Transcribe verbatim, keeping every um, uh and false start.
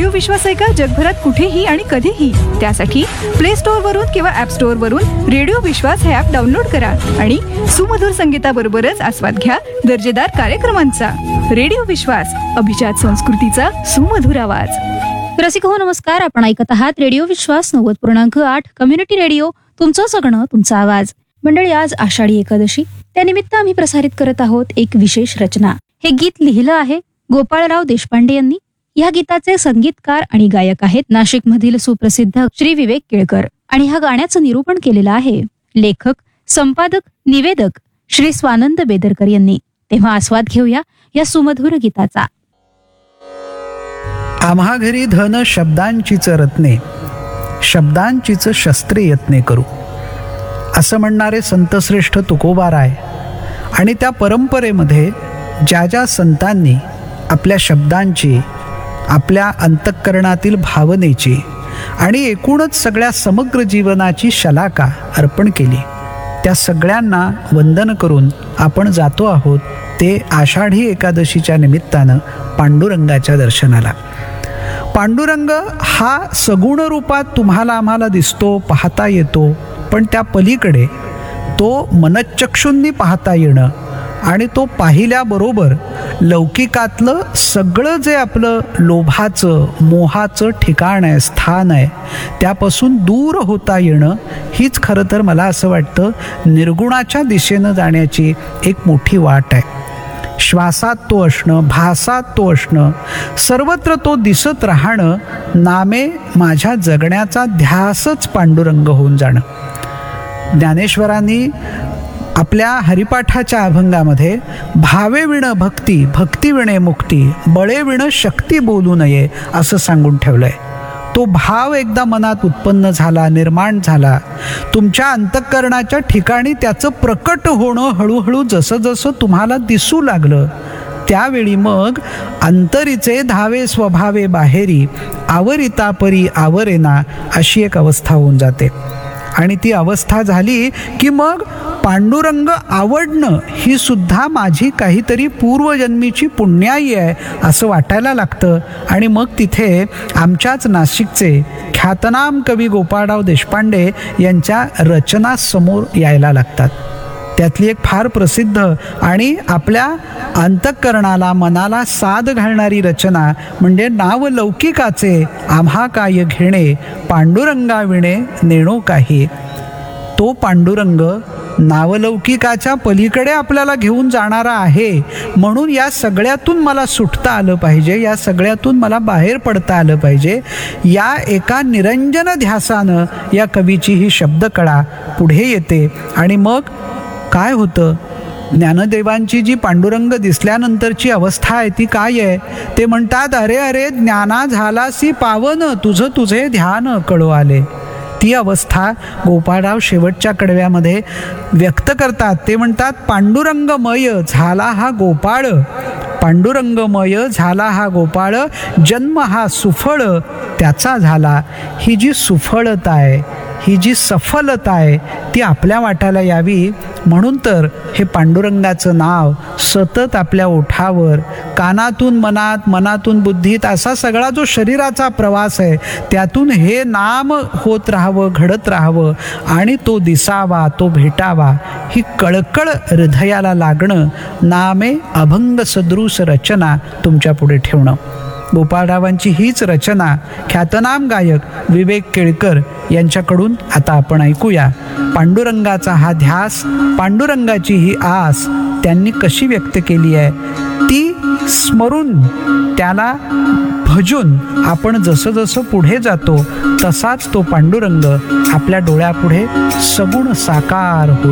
Radio विश्वास ऐका जगभरात कुठेही आणि कधीही. त्यासाठी प्ले स्टोअर वरून किंवा ऍप स्टोअर वरून रेडिओ विश्वास हे ऍप डाउनलोड करा आणि सुमधुर संगीताबरोबरच आस्वाद घ्या दर्जेदार कार्यक्रमांचा. रेडिओ विश्वास, अभिजात संस्कृतीचा सुमधुर आवाज. रसिक हो नमस्कार. आपण ऐकत आहात रेडिओ विश्वास नव्वद पूर्णांक आठ कम्युनिटी रेडिओ. तुमचं सगळं तुमचा आवाज. मंडळी, आज आषाढी एकादशी, त्यानिमित्त आम्ही प्रसारित करत आहोत एक विशेष रचना. हे गीत लिहिलं आहे गोपाळराव देशपांडे यांनी. या गीताचे संगीतकार आणि गायक आहेत नाशिक मधील सुप्रसिद्ध श्री विवेक केळकर आणि ह्या गाण्याचं निरूपण केलेलं आहे लेखक, संपादक, निवेदक श्री स्वानंद बेदरकर यांनी. तेव्हा आस्वाद घेऊया या सुमधुर गीताचा. आम्हा घरी धन शब्दांचीच रत्ने, शब्दांचीच शस्त्रे यत्ने करू, असं म्हणणारे संतश्रेष्ठ तुकोबाराय. आणि त्या परंपरेमध्ये ज्या ज्या संतांनी आपल्या शब्दांची, आपल्या अंतःकरणातील भावनेची आणि एकूणच सगळ्या समग्र जीवनाची शलाका अर्पण केली, त्या सगळ्यांना वंदन करून आपण जातो आहोत ते आषाढी एकादशीच्या निमित्तानं पांडुरंगाच्या दर्शनाला. पांडुरंग हा सगुण रूपात तुम्हाला आम्हाला दिसतो, पाहता येतो, पण त्या पलीकडे तो मनच्चक्षूंनी पाहता येणं आणि तो पाहिल्याबरोबर लौकिकातलं सगळं जे आपलं लोभाचं, मोहाचं ठिकाण आहे, स्थान आहे, त्यापासून दूर होता येणं, हीच खरं तर मला असं वाटतं निर्गुणाच्या दिशेनं जाण्याची एक मोठी वाट आहे. श्वासात तो असणं, भासात तो असणं, सर्वत्र तो दिसत राहणं, नामे माझ्या जगण्याचा ध्यासच पांडुरंग होऊन जाणं. ज्ञानेश्वरांनी आपल्या हरिपाठाच्या अभंगामध्ये भावे विण भक्ती, भक्ती विणे मुक्ती, बळे विण शक्ती बोलू नये असं सांगून ठेवलंय. तो भाव एकदा मनात उत्पन्न झाला, निर्माण झाला, तुमच्या अंतःकरणाच्या ठिकाणी त्याचं प्रकट होणं हळूहळू जसं जसं तुम्हाला दिसू लागलं, त्यावेळी मग अंतरीचे धावे स्वभावे बाहेरी, आवरिता परी आवरेना अशी एक अवस्था होऊन जाते. आणि ती अवस्था झाली की मग पांडुरंग आवडणं ही सुद्धा माझी काहीतरी पूर्वजन्मीची पुण्याई आहे असं वाटायला लागतं. आणि मग तिथे आमच्याच नाशिकचे ख्यातनाम कवी गोपाळराव देशपांडे यांच्या रचना समोर यायला लागतात. त्यातली एक फार प्रसिद्ध आणि आपल्या अंतःकरणाला, मनाला साद घालणारी रचना म्हणजे नाव लौकिकाचे आम्हा काय घेणे, पांडुरंगा विणे नेणो काही. तो पांडुरंग नावलौकिकाच्या पलीकडे आपल्याला घेऊन जाणारा आहे, म्हणून या सगळ्यातून मला सुटता आलं पाहिजे, या सगळ्यातून मला बाहेर पडता आलं पाहिजे. या एका निरंजन ध्यासानं या कवीची ही शब्दकळा पुढे येते. आणि मग काय होतं, ज्ञानदेवांची जी पांडुरंग दिसल्यानंतरची अवस्था आहे ती काय आहे, ते म्हणतात, अरे अरे ज्ञाना झालासी पावन, तुझं तुझे ध्यान कळो आले. ती अवस्था गोपाळराव शेवटच्या कडव्यामध्ये व्यक्त करतात. ते म्हणतात, पांडुरंगमय झाला हा गोपाळ, पांडुरंगमय झाला हा गोपाळ, जन्म हा सुफळ त्याचा झाला. ही जी सुफळता आहे, ही जी सफलता आहे ती आपल्या वाटायला यावी म्हणून तर हे पांडुरंगाचं नाव सतत आपल्या ओठावर, कानातून मनात, मनातून बुद्धीत असा सगळा जो शरीराचा प्रवास आहे त्यातून हे नाम होत राहावं, घडत राहावं आणि तो दिसावा, तो भेटावा, ही कळकळ हृदयाला लागणं, नामे अभंग सदृश रचना तुमच्या पुढे ठेवणं. गोपाळरावांची हीच रचना ख्यातनाम गायक विवेक केळकर यांच्याकडून आता आपण ऐकूया. पांडुरंगाचा हा ध्यास, पांडुरंगाची ही आस त्यांनी कशी व्यक्त केली आहे ती स्मरून, त्याला भजून आपण जसं जसं पुढे जातो तसाच तो पांडुरंग आपल्या डोळ्यापुढे सगुण साकार होतो.